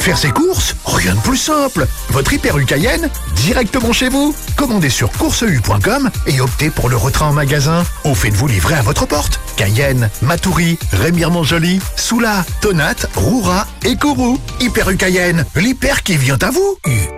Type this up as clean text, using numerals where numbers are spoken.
Faire ses courses, rien de plus simple. Votre Hyper U Cayenne, directement chez vous. Commandez sur courseu.com et optez pour le retrait en magasin. Ou faites-vous livrer à votre porte. Cayenne, Matoury, Remiremont-Joly, Soula, Tonate, Roura et Kourou. Hyper U Cayenne, l'hyper qui vient à vous.